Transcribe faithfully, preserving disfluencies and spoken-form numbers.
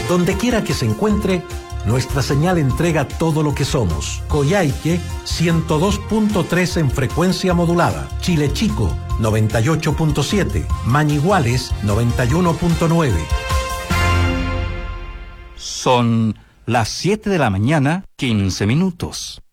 Donde quiera que se encuentre, nuestra señal entrega todo lo que somos. Coyhaique, ciento dos punto tres en frecuencia modulada. Chile Chico, noventa y ocho punto siete. Mañiguales, noventa y uno punto nueve. Son las siete de la mañana, quince minutos.